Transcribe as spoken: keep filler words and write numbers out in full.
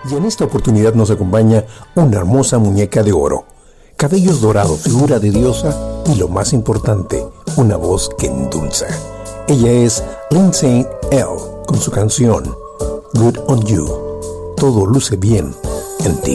Y en esta oportunidad nos acompaña una hermosa muñeca de oro, cabellos dorados, figura de diosa y lo más importante, una voz que endulza. Ella es Lindsay Ell con su canción Good on You. Todo luce bien en ti.